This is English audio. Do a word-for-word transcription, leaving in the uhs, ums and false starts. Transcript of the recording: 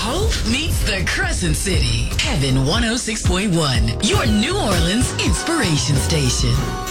Hope meets the Crescent City. Heaven one oh six point one, your New Orleans inspiration station.